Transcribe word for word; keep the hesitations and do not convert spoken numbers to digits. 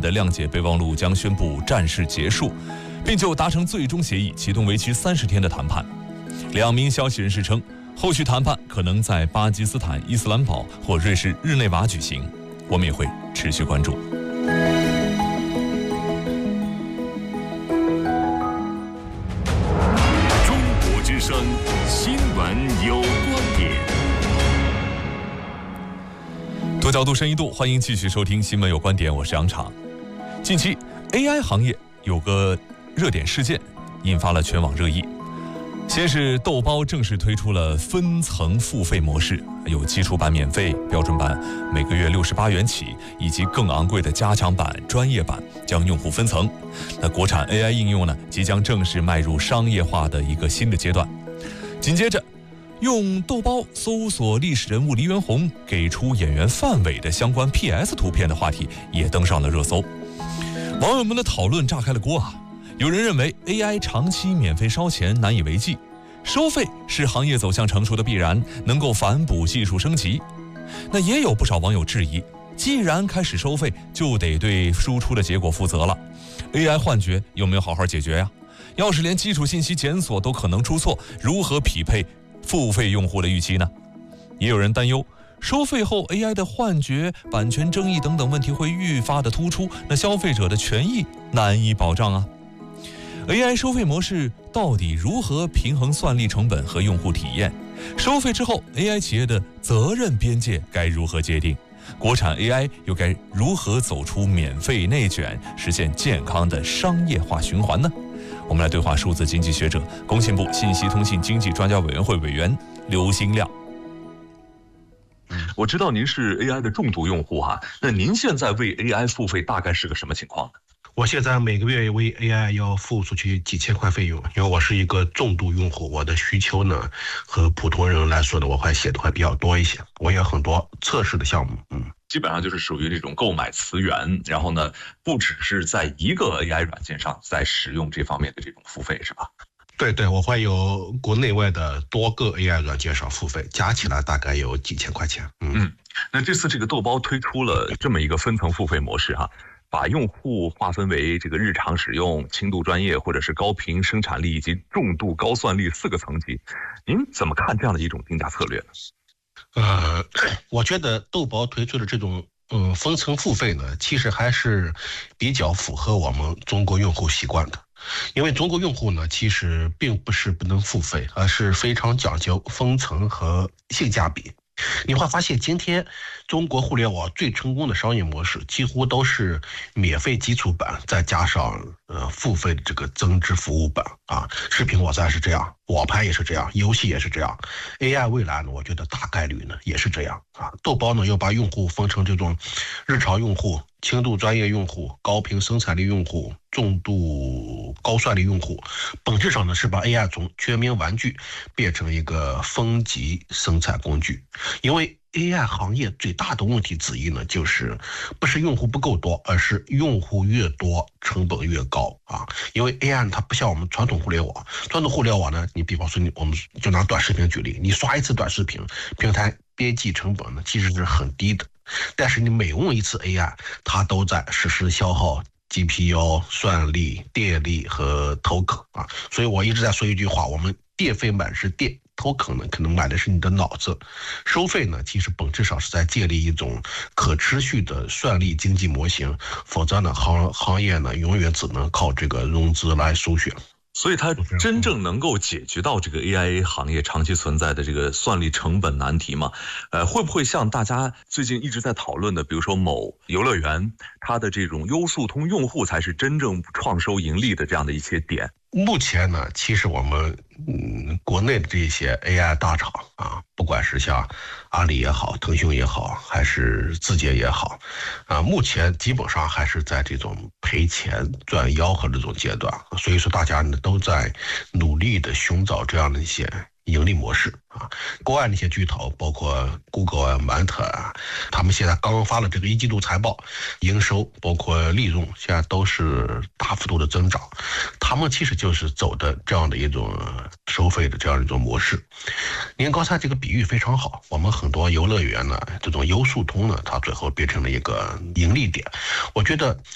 的谅解备忘录将宣布战事结束，并就达成最终协议启动为期三十天的谈判。两名消息人士称，后续谈判可能在巴基斯坦伊斯兰堡或瑞士日内瓦举行，我们也会持续关注。 中国之声新闻有观点。 多角度深一度，欢迎继续收听新闻有观点，我是杨昶。近期 A I 行业有个热点事件，引发了全网热议。先是豆包正式推出了分层付费模式，有基础版免费、标准版每个月六十八元起，以及更昂贵的加强版、专业版，将用户分层。那国产 A I 应用呢，即将正式迈入商业化的一个新的阶段。紧接着，用豆包搜索历史人物黎元洪给出演员范伟的相关 P S 图片的话题也登上了热搜。网友们的讨论炸开了锅啊！有人认为 A I 长期免费烧钱难以为继，收费是行业走向成熟的必然，能够反哺技术升级。那也有不少网友质疑，既然开始收费，就得对输出的结果负责了。A I 幻觉有没有好好解决呀？要是连基础信息检索都可能出错，如何匹配付费用户的预期呢？也有人担忧，收费后 A I 的幻觉、版权争议等等问题会愈发的突出，那消费者的权益难以保障啊。A I 收费模式到底如何平衡算力成本和用户体验？收费之后 A I 企业的责任边界该如何界定？国产 A I 又该如何走出免费内卷，实现健康的商业化循环呢？我们来对话数字经济学者、工信部信息通信经济专家委员会委员刘兴亮。 我知道您是 A I 的重度用户哈，那您现在为 A I 付费大概是个什么情况呢？ 我现在每个月为 A I 要付出去几千块费用，因为我是一个重度用户，我的需求呢和普通人来说呢，我还写的还比较多一些，我有很多测试的项目，嗯， 基本上就是属于这种购买词源，然后呢，不只是在一个 A I 软件上在使用这方面的这种付费，是吧？ 对对，我会有国内外的多个 A I 软件上付费，加起来大概有几千块钱。嗯， 嗯那这次这个豆包推出了这么一个分层付费模式哈。把用户划分为这个日常使用、轻度专业或者是高频生产力以及重度高算力四个层级，您怎么看这样的一种定价策略呢？ 呃，我觉得豆包推出的这种嗯分层付费呢，其实还是比较符合我们中国用户习惯的。因为中国用户呢，其实并不是不能付费，而是非常讲究分层和性价比。你会发现，今天中国互联网最成功的商业模式，几乎都是免费基础版再加上呃付费的这个增值服务版啊。视频网站是这样，网盘也是这样，游戏也是这样。A I 未来呢，我觉得大概率呢也是这样啊。豆包呢要把用户分成这种日常用户、轻度专业用户、高频生产力用户、重度高算力用户，本质上呢是把 A I 从全民玩具变成一个分级生产工具。因为 A I 行业最大的问题之一呢，就是不是用户不够多，而是用户越多成本越高啊。因为 A I 它不像我们传统互联网，传统互联网呢，你比方说你我们就拿短视频举例，你刷一次短视频，平台编辑成本呢其实是很低的，但是你每用一次 A I， 它都在实时消耗G P U、算力、电力和 token 啊。所以我一直在说一句话，我们电费买的是电，token呢可能买的是你的脑子。收费呢其实本质上是在建立一种可持续的算力经济模型，否则呢行行业呢永远只能靠这个融资来首选。 所以它真正能够解决到这个 A I 行业长期存在的这个算力成本难题吗？呃，会不会像大家最近一直在讨论的，比如说某游乐园，它的这种优速通用户才是真正创收盈利的这样的一些点？ 目前呢，其实我们嗯国内的这些 A I 大厂啊，不管是像阿里也好、腾讯也好，还是字节也好，啊，目前基本上还是在这种赔钱赚吆喝的这种阶段，所以说大家呢都在努力的寻找这样的一些盈利模式啊。国外那些巨头，包括 Google 啊、曼特啊，他们现在刚刚发了这个一季度财报，营收包括利润现在都是大幅度的增长。他们其实就是走的这样的一种收费的这样一种模式。您刚才这个比喻非常好，我们很多游乐园呢，这种优速通呢，它最后变成了一个盈利点。我觉得